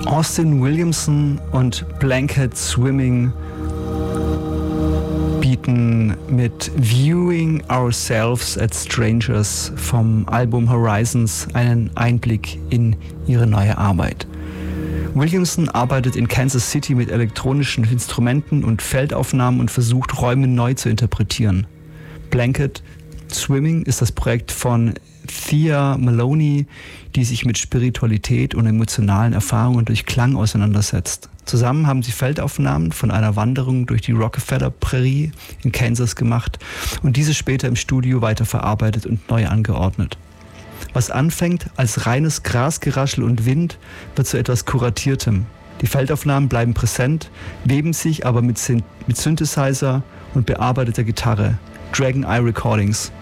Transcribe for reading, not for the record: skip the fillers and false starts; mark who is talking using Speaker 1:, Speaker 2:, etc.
Speaker 1: Austin Williamson und Blanket Swimming bieten mit Viewing Ourselves as Strangers vom Album Horizons einen Einblick in ihre neue Arbeit. Williamson arbeitet in Kansas City mit elektronischen Instrumenten und Feldaufnahmen und versucht, Räume neu zu interpretieren. Blanket Swimming ist das Projekt von Thea Maloney, die sich mit Spiritualität und emotionalen Erfahrungen durch Klang auseinandersetzt. Zusammen haben sie Feldaufnahmen von einer Wanderung durch die Rockefeller Prärie in Kansas gemacht und diese später im Studio weiterverarbeitet und neu angeordnet. Was anfängt als reines Grasgeraschel und Wind, wird zu etwas Kuratiertem. Die Feldaufnahmen bleiben präsent, weben sich aber mit Synthesizer und bearbeiteter Gitarre. Dragon Eye Recordings.